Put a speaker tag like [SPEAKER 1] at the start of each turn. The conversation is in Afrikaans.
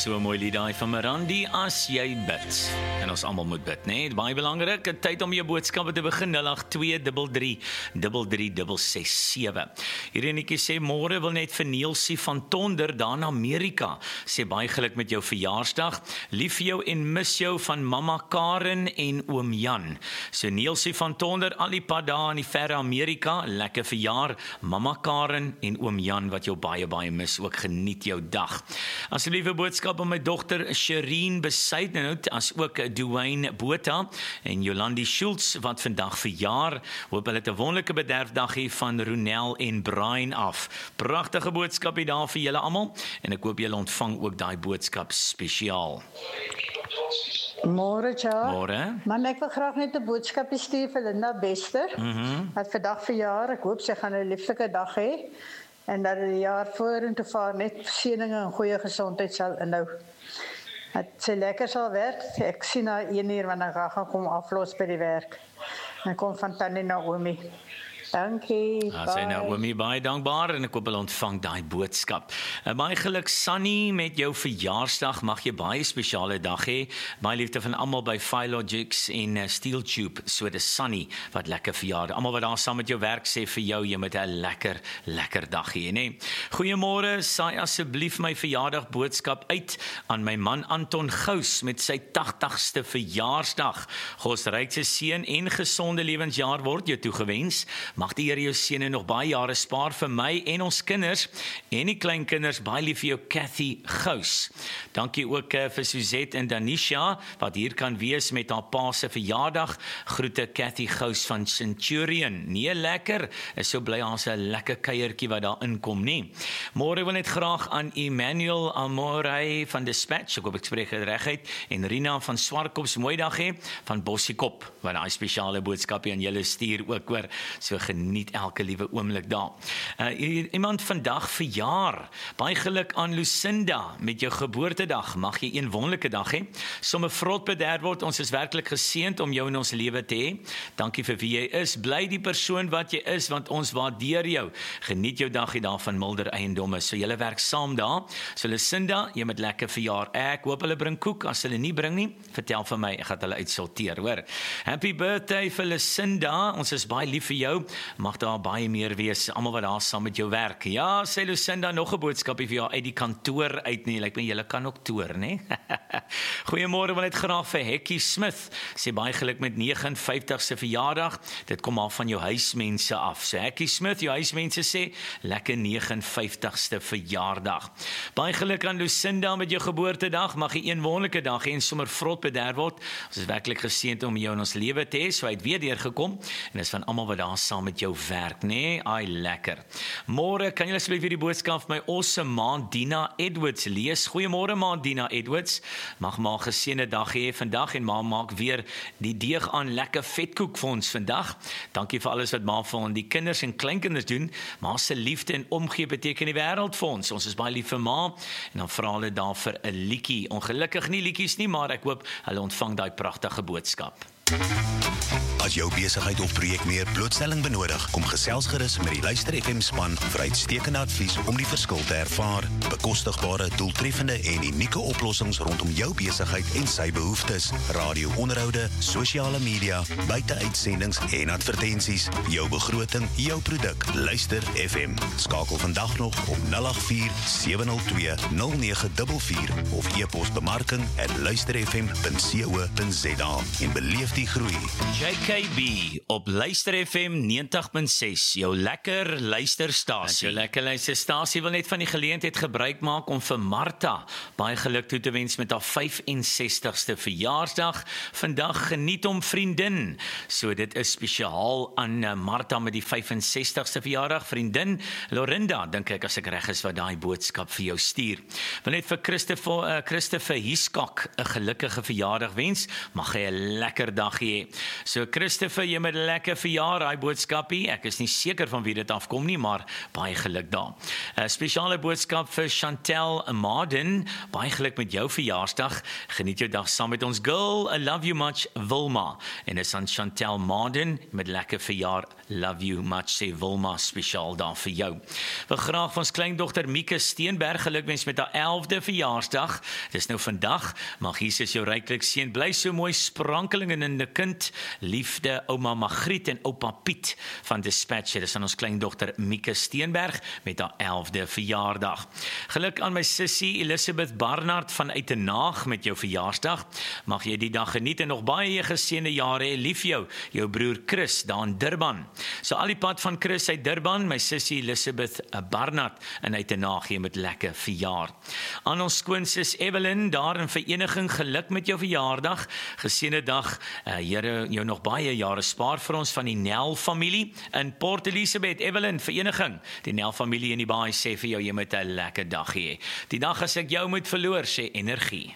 [SPEAKER 1] So 'n mooi lied daai van Mirandi, as jy bid. En ons almal moet bid, né? Baie belangrik, tyd om jou boodskappe te begin. 0823333667. Irenetjie sê môre wil net vir Neelsie van Tonder daar in Amerika. Sê baie geluk met jou verjaarsdag. Lief vir jou en mis jou van mamma Karen en oom Jan. So Neelsie van Tonder al die pad daar in die verre Amerika. Lekker verjaar, mamma Karen en oom Jan wat jou baie mis. Ook geniet jou dag. Asseblief 'n boodskap aan my dogter Shireen Besuidenhout, as ook Dwayne Botha en Jolandi Schultz wat vandag verjaar. Hoop hulle het 'n wonderlike bederfdagie van Ronel en Brian af. Pragtige boodskapie daar vir julle almal en ek hoop julle ontvang ook daai boodskap spesiaal.
[SPEAKER 2] Môre, Charles.
[SPEAKER 1] Môre.
[SPEAKER 2] Man, ek wil graag net 'n boodskap stuur vir Linda Bester. Wat vandag verjaar. Ek hoop sy gaan 'n lieflike dag hê en dat die jaar vorentoe vaar net seëninge en goeie gesondheid sal inhou. Dat sy lekker sal werk. Ek sien haar 1 uur wanneer ek gaan kom aflos by die werk. En kom van Tannie Naomi. Dankie.
[SPEAKER 1] Sy Naomi, baie dankbaar en ek hoop hulle ontvang daai boodskap. Baie geluk Sunny met jou verjaarsdag. Mag jy baie spesiale dag hê. Baie liefde van almal by Philogics en Steel Tube. So dis Sunny wat lekker verjaar. Almal wat daar saam met jou werk sê vir jou jy moet 'n lekker dag hê, né? Goeiemôre, saai asseblief my verjaardag boodskap uit aan my man Anton Gous met sy 80ste verjaarsdag. God se rykste seën en gesonde lewensjaar word jou toegewens. Mag die Here jou seëne nog baie jare spaar vir my en ons kinders en die kleinkinders. Baie lief vir jou Cathy Gous. Dankie ook vir Suzette en Danisha wat hier kan wees met haar pa se verjaardag. Groete Cathy Gous van Centurion. Nee, lekker. Is so bly ons 'n lekker kuiertjie wat daar inkom, nie. Môre wil net graag aan Emmanuel Amorey van Dispatch, ek hoop ek spreek dit reg uit, en Rina van Swartkops mooi dag hê van Bossiekop wat daai spesiale boodskapie aan julle stuur ook hoor. So geniet elke liewe oomblik daar. Iemand vandag verjaar. Baie geluk aan Lucinda met jou geboortedag. Mag jy 'n wonderlike dag hê. Somme vrot bederf word. Ons is werklik geseënd om jou in ons lewe te hê. Dankie vir wie jy is. Bly die persoon wat jy is want ons waardeer jou. Geniet jou dagie daar van Mulder Eiendomme. So julle werk saam daar. So Lucinda, jy moet lekker verjaar. Ek hoop hulle bring koek. As hulle nie bring nie, vertel vir my. Ek gaan hulle uitsorteer, hoor. Happy birthday vir Lucinda. Ons is baie lief vir jou. Mag daar baie meer wees, almal wat daar saam met jou werk. Ja, sê Lucinda, nog 'n boodskapie vir jou uit die kantoor uit nie. Lyk my julle kan ook toer, né? Goeiemôre, wil net graag vir Hekkie Smith. Sê baie geluk met 59ste verjaardag. Dit kom al van jou huismense af. So Hekkie Smith, jou huismense sê lekker 59ste verjaardag. Baie geluk aan Lucinda met jou geboortedag. Mag jy 'n wonderlike dag hê en sommer vrot bederf word. Ons is werklik geseënd om jou in ons lewe te hê. So hy het weer deurgekom en dis van almal wat daar saam met jou werk, né? Ai, lekker. Môre, kan jy asseblief hierdie boodskap vir my awesome ma Dina Edwards lees? Goeiemôre ma Dina Edwards. Mag maar 'n geseënde dag hê vandag en ma maak weer die deeg aan lekker vetkoek vir ons vandag. Dankie vir alles wat ma vir ons die kinders en kleinkinders doen. Ma se liefde en omgee beteken die wêreld vir ons. Ons is baie lief vir ma en dan vra hulle daar vir 'n liedjie. Ongelukkig nie liedjies nie, maar ek hoop hulle ontvang daai pragtige boodskap.
[SPEAKER 3] As jou besigheid of projek meer blootstelling benodig, kom gesels gerus met die Luister FM span vir uitstekende advies om die verskil te ervaar. Bekostigbare, doeltreffende en unieke oplossings rondom jou besigheid en sy behoeftes. Radio-onderhoude, sosiale media, buite-uitsendings en advertensies. Jou begroting, jou produk. Luister FM. Skakel vandag nog op 084-702-0944 of e-pos bemarking@luisterfm.co.za en beleef die groei.
[SPEAKER 1] JKB op Luister FM 90.6, jou lekker luisterstasie. Jou lekker luisterstasie wil net van die geleentheid gebruik maak om vir Martha baie geluk toe te wens met haar 65ste verjaarsdag. Vandag geniet hom vriendin. So dit is spesiaal aan Martha met die 65ste verjaardag. Vriendin Lorinda, dink ek as ek reg is wat daai boodskap vir jou stuur. Wil net vir Christopher Hiscock 'n gelukkige verjaardag wens. Mag hy 'n lekker dag hê. So Christopher, jy met 'n lekker verjaar, hy boodskapie. Ek is nie seker van wie dit afkom nie, maar baie geluk daar. 'n Spesiale boodskap vir Chantel Marden, baie geluk met jou verjaarsdag. Geniet jou dag saam met ons girl, I love you much, Wilma. En is aan Chantel Marden met lekker verjaar, love you much, sê Wilma, spesiaal daar vir jou. Wil graag van ons kleindogter Mieke Steenberg gelukwens met haar 11de verjaarsdag. Dis nou vandag, mag Jesus jou ryklik seën. Bly so mooi sprankeling in 'n kind. Liefde ouma Magriet en oupa Piet van Dispatcher. Dis aan ons kleindogter Mieke Steenberg met haar 11de verjaardag. Geluk aan my sussie Elisabeth Barnard van Uitenaag met jou verjaarsdag. Mag jy die dag geniet en nog baie geseënde jare hê. Lief jou broer Chris daar in Durban. So al die pad van Chris uit Durban, my sussie Elisabeth Barnard in Uitenaag, jy met lekker verjaar. Aan ons skoonsis Evelyn daar in Vereniging, geluk met jou verjaardag. Geseënde dag. Here jou nog baie jare spaar vir ons van die Nel familie in Port Elizabeth. Evelyn, Vereniging. Die Nel familie in die baai sê vir jou jy moet 'n lekker dag hê. Die dag as ek jou moet verloor, sê energie.